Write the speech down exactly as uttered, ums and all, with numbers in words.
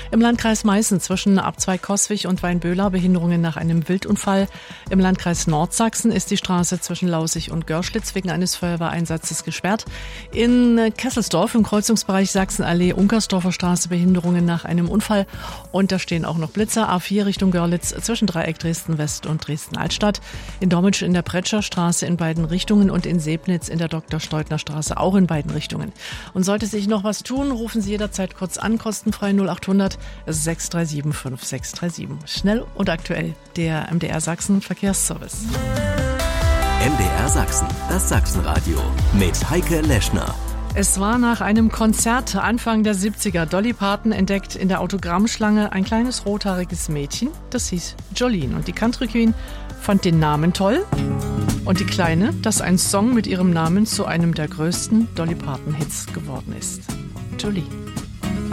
Im Landkreis Meißen zwischen Abzweig Coswig und Weinböhler Behinderungen nach einem Wildunfall. Im Landkreis Nordsachsen ist die Straße zwischen Lausig und Görschlitz wegen eines Feuerwehreinsatzes gesperrt. In Kesselsdorf im Kreuzungsbereich Sachsenallee-Unkersdorfer Straße Behinderungen nach einem Unfall. Und da stehen auch noch Blitzer. A vier Richtung Görlitz zwischen Dreieck Dresden-West und Dresden-Altstadt. In Dommitsch in der Pretscher Straße in beiden Richtungen und in Sebnitz in der Doktor Steutner Straße auch in beiden Richtungen. Und sollte sich noch was tun, rufen Sie jederzeit kurz an, kostenfrei null acht hundert sechs drei sieben fünf sechs drei sieben. Schnell und aktuell, der M D R Sachsen Verkehrsservice. M D R Sachsen, das Sachsenradio mit Heike Leschner. Es war nach einem Konzert Anfang der siebziger. Dolly Parton entdeckt in der Autogrammschlange ein kleines rothaariges Mädchen, das hieß Jolene. Und die Country Queen fand den Namen toll und die Kleine, dass ein Song mit ihrem Namen zu einem der größten Dolly Parton Hits geworden ist. Jolene.